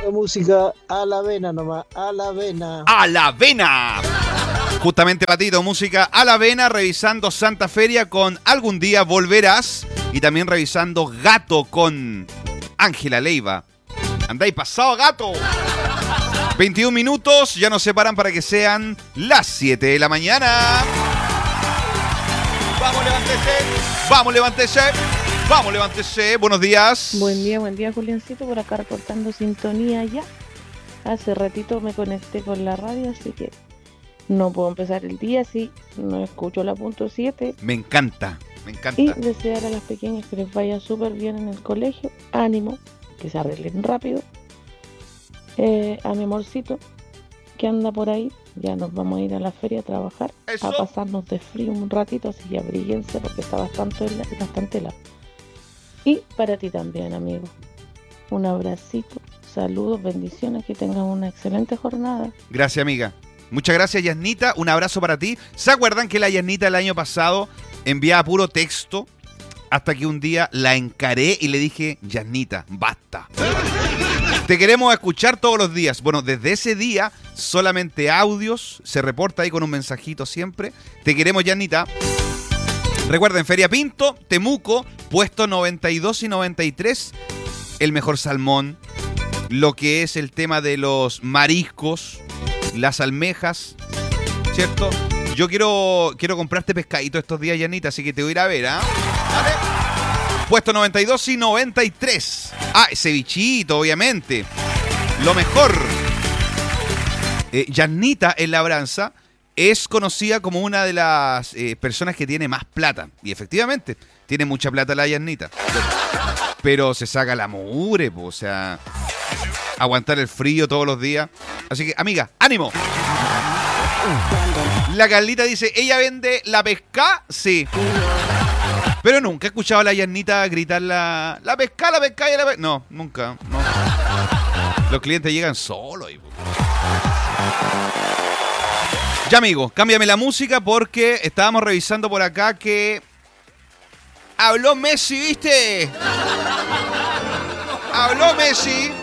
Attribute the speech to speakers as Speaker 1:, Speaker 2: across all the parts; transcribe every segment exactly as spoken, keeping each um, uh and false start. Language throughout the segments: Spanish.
Speaker 1: La música a la vena nomás, a la vena.
Speaker 2: ¡A la vena! Justamente, Patito, música a la vena, revisando Santa Feria con Algún Día Volverás y también revisando Gato con Ángela Leiva. Andáis pasado, gato. veintiún minutos, ya nos separan para que sean las siete de la mañana. Vamos, levántese. Vamos, levántese. Vamos, levántese. Buenos días.
Speaker 3: Buen día, buen día, Juliancito. Por acá reportando sintonía ya. Hace ratito me conecté con la radio, así que no puedo empezar el día si no escucho la punto siete.
Speaker 2: Me encanta, me encanta.
Speaker 3: Y desear a las pequeñas que les vaya súper bien en el colegio. Ánimo, que se arreglen rápido. Eh, a mi amorcito, que anda por ahí. Ya nos vamos a ir a la feria a trabajar.
Speaker 2: Eso.
Speaker 3: A pasarnos de frío un ratito, así que abríguense porque está bastante, bastante helado. Y para ti también, amigo. Un abracito, saludos, bendiciones, que tengas una excelente jornada.
Speaker 2: Gracias, amiga. Muchas gracias, Yasnita. Un abrazo para ti. ¿Se acuerdan que la Yasnita el año pasado enviaba puro texto? Hasta que un día la encaré y le dije, Yasnita, basta. Te queremos escuchar todos los días. Bueno, desde ese día, solamente audios. Se reporta ahí con un mensajito siempre. Te queremos, Yasnita. Recuerden, Feria Pinto, Temuco, puesto noventa y dos y noventa y tres. El mejor salmón. Lo que es el tema de los mariscos. Las almejas. ¿Cierto? Yo quiero, quiero comprarte pescadito estos días, Yanita, así que te voy a ir a ver, ¿ah? ¿eh? Dale. Puesto noventa y dos y noventa y tres. Ah, cevichito, obviamente. Lo mejor. Eh, Yanita en Labranza es conocida como una de las eh, personas que tiene más plata. Y efectivamente, tiene mucha plata la Yanita. Pero se saca la mugre, po, o sea, aguantar el frío todos los días. Así que, amiga, ánimo. La Carlita dice, ¿ella vende la pesca? Sí. Pero nunca he escuchado a la Yanita gritar la, la pesca, la pesca y la pesca. No, nunca. No. Los clientes llegan solos. Y... Ya, amigo, cámbiame la música porque estábamos revisando por acá que habló Messi, ¿viste? Habló Messi.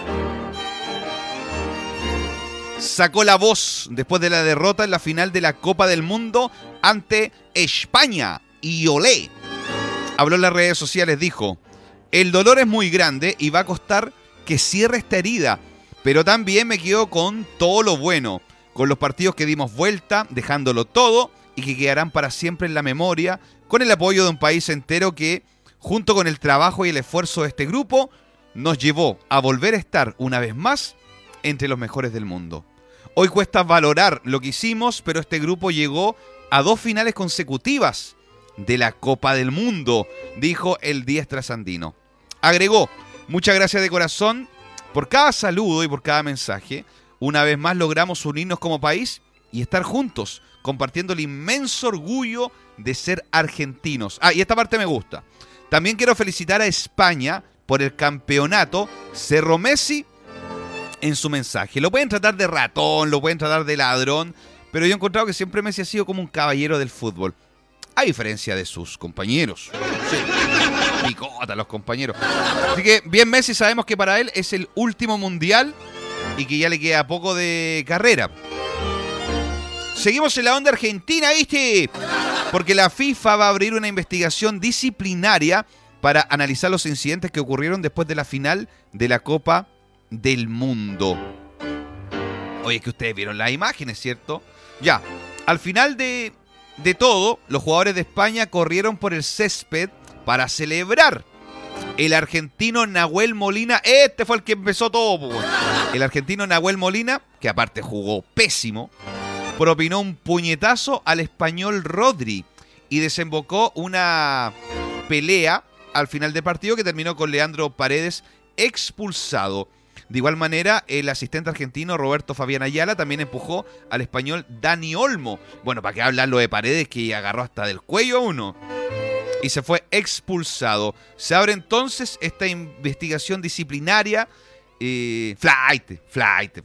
Speaker 2: Sacó la voz después de la derrota en la final de la Copa del Mundo ante España. Y olé. Habló en las redes sociales, dijo, el dolor es muy grande y va a costar que cierre esta herida, pero también me quedo con todo lo bueno, con los partidos que dimos vuelta, dejándolo todo y que quedarán para siempre en la memoria, con el apoyo de un país entero que, junto con el trabajo y el esfuerzo de este grupo, nos llevó a volver a estar una vez más entre los mejores del mundo. Hoy cuesta valorar lo que hicimos, pero este grupo llegó a dos finales consecutivas de la Copa del Mundo, dijo el diez trasandino. Agregó, muchas gracias de corazón por cada saludo y por cada mensaje. Una vez más logramos unirnos como país y estar juntos, compartiendo el inmenso orgullo de ser argentinos. Ah, y esta parte me gusta. También quiero felicitar a España por el campeonato. Cerró Messi en su mensaje. Lo pueden tratar de ratón, lo pueden tratar de ladrón, pero yo he encontrado que siempre Messi ha sido como un caballero del fútbol. A diferencia de sus compañeros. Sí. Picota los compañeros. Así que, bien Messi, sabemos que para él es el último mundial y que ya le queda poco de carrera. Seguimos en la onda argentina, ¿viste? Porque la FIFA va a abrir una investigación disciplinaria para analizar los incidentes que ocurrieron después de la final de la Copa del Mundo. Oye, es que ustedes vieron las imágenes, ¿cierto? Ya, al final de... De todo, los jugadores de España corrieron por el césped para celebrar. El argentino Nahuel Molina, este fue el que empezó todo. El argentino Nahuel Molina, que aparte jugó pésimo, propinó un puñetazo al español Rodri y desembocó una pelea al final del partido que terminó con Leandro Paredes expulsado. De igual manera, el asistente argentino Roberto Fabián Ayala también empujó al español Dani Olmo. Bueno, ¿para qué hablar lo de Paredes, que agarró hasta del cuello a uno? Y se fue expulsado. Se abre entonces esta investigación disciplinaria. Eh, flight, flight.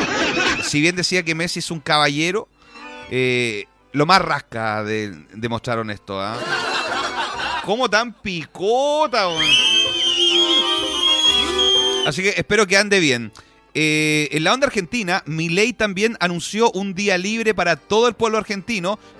Speaker 2: Si bien decía que Messi es un caballero, eh, lo más rasca de, demostraron esto. ¿eh? ¿Cómo tan picota, güey? Así que espero que ande bien. Eh, en la onda argentina, Milei también anunció un día libre para todo el pueblo argentino